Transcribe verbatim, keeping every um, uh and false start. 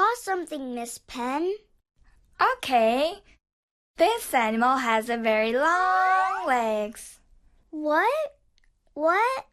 draw something, Miss Penn. Okay. This animal has a very long legs. What? What?